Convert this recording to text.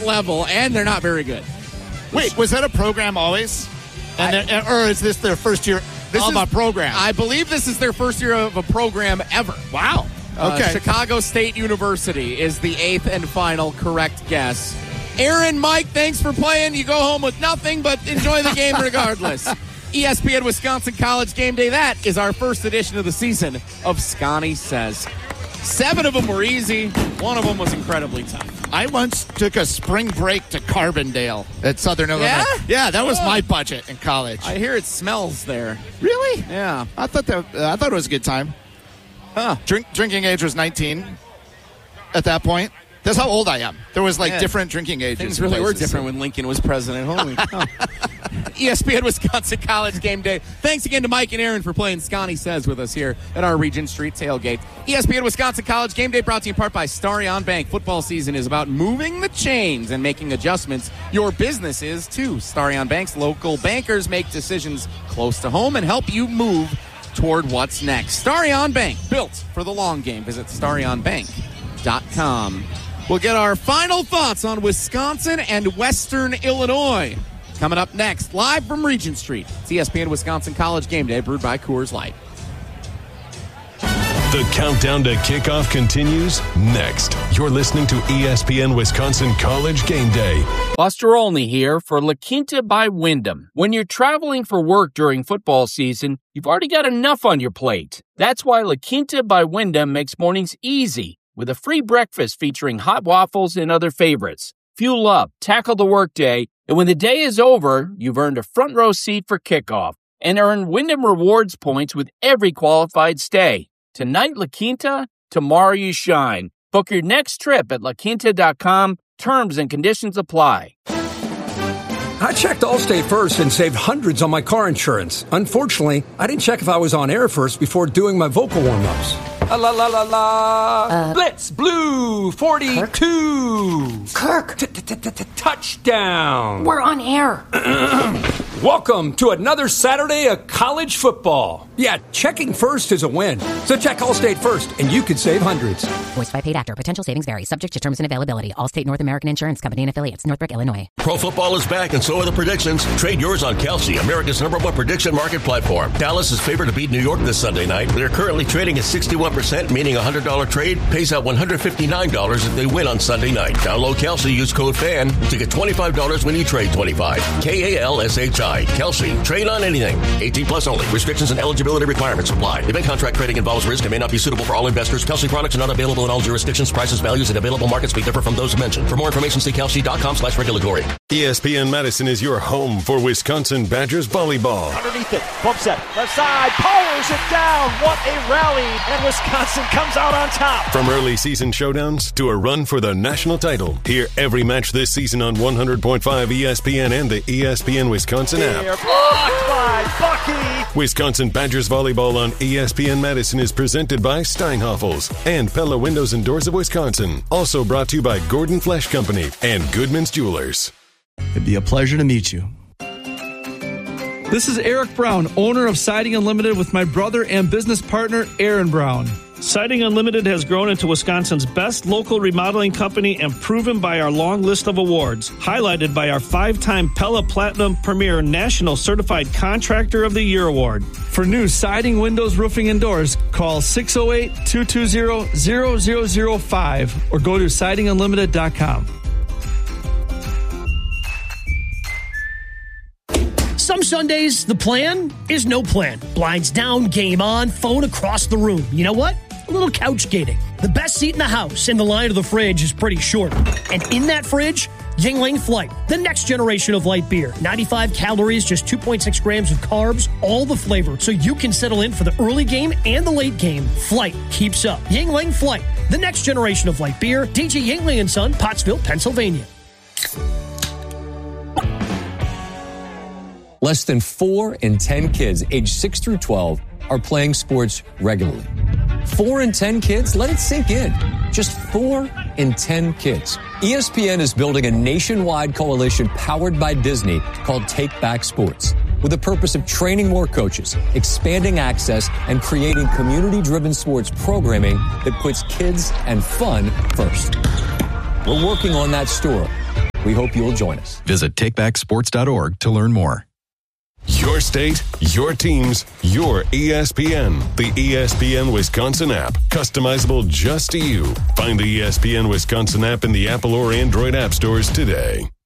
level, and they're not very good. Wait, was that a program always? Or is this their first year of a program? I believe this is their first year of a program ever. Wow. Okay. Chicago State University is the 8th and final correct guess. Aaron, Mike, thanks for playing. You go home with nothing, but enjoy the game regardless. ESPN Wisconsin College Game Day. That is our first edition of the season of Scotty Says. 7 of them were easy. 1 of them was incredibly tough. I once took a spring break to Carbondale at Southern Illinois. Yeah, that was my budget in college. I hear it smells there. Really? Yeah. I thought it was a good time. Huh. Drinking age was 19 at that point. That's how old I am. There was different drinking ages. Things really were different when Lincoln was president. Holy cow. ESPN Wisconsin College Game Day. Thanks again to Mike and Aaron for playing Scotty Says with us here at our Regent Street tailgate. ESPN Wisconsin College Game Day brought to you in part by Starion Bank. Football season is about moving the chains and making adjustments. Your business is too. Starion Bank's local bankers make decisions close to home and help you move toward what's next. Starion Bank, built for the long game. Visit StarionBank.com. We'll get our final thoughts on Wisconsin and Western Illinois coming up next, live from Regent Street. It's ESPN Wisconsin College Game Day, brewed by Coors Light. The countdown to kickoff continues next. You're listening to ESPN Wisconsin College Game Day. Buster Olney here for La Quinta by Wyndham. When you're traveling for work during football season, you've already got enough on your plate. That's why La Quinta by Wyndham makes mornings easy with a free breakfast featuring hot waffles and other favorites. Fuel up, tackle the workday, and when the day is over, you've earned a front row seat for kickoff and earn Wyndham Rewards points with every qualified stay. Tonight, La Quinta, tomorrow you shine. Book your next trip at laquinta.com. Terms and conditions apply. I checked Allstate first and saved hundreds on my car insurance. Unfortunately, I didn't check if I was on air first before doing my vocal warm-ups. La la la la la. Blitz Blue 42. Kirk. Touchdown. We're on air. Welcome to another Saturday of college football. Yeah, checking first is a win. So check Allstate first, and you could save hundreds. Voiced by paid actor. Potential savings vary. Subject to terms and availability. Allstate North American Insurance Company and affiliates. Northbrook, Illinois. Pro football is back, and so are the predictions. Trade yours on Kelsey, America's #1 prediction market platform. Dallas is favored to beat New York this Sunday night. They're currently trading at 61%, meaning a $100 trade pays out $159 if they win on Sunday night. Download Kelsey, use code FAN to get $25 when you trade $25. KALSHI. Kelsey. Trade on anything. 18 plus only. Restrictions and eligibility requirements apply. Event contract trading involves risk and may not be suitable for all investors. Kelsey products are not available in all jurisdictions. Prices, values, and available markets may differ from those mentioned. For more information, see kelsey.com/regulatory. ESPN Madison is your home for Wisconsin Badgers volleyball. Underneath it. Bump set. Left side. Powers it down. What a rally. And Wisconsin comes out on top. From early season showdowns to a run for the national title. Hear every match this season on 100.5 ESPN and the ESPN Wisconsin app. Blocked by Bucky. Wisconsin Badgers volleyball on ESPN Madison is presented by Steinhoffels and Pella Windows and Doors of Wisconsin. Also brought to you by Gordon Flesh Company and Goodman's Jewelers. It'd be a pleasure to meet you. This is Eric Brown, owner of Siding Unlimited, with my brother and business partner, Aaron Brown. Siding Unlimited has grown into Wisconsin's best local remodeling company and proven by our long list of awards, highlighted by our 5-time Pella Platinum Premier National Certified Contractor of the Year Award. For new siding, windows, roofing, and doors, call 608-220-0005 or go to sidingunlimited.com. Some Sundays, the plan is no plan. Blinds down, game on, phone across the room. You know what? A little couch gating. The best seat in the house and the line of the fridge is pretty short. And in that fridge, Yuengling Flight, the next generation of light beer. 95 calories, just 2.6 grams of carbs, all the flavor, so you can settle in for the early game and the late game. Flight keeps up. Yuengling Flight, the next generation of light beer. DJ Yuengling & Son, Pottsville, Pennsylvania. Less than 4 in 10 kids aged 6 through 12 are playing sports regularly. 4 in 10 kids? Let it sink in. Just 4 in 10 kids. ESPN is building a nationwide coalition powered by Disney called Take Back Sports, with the purpose of training more coaches, expanding access, and creating community-driven sports programming that puts kids and fun first. We're working on that story. We hope you'll join us. Visit takebacksports.org to learn more. Your state, your teams, your ESPN. The ESPN Wisconsin app. Customizable just to you. Find the ESPN Wisconsin app in the Apple or Android app stores today.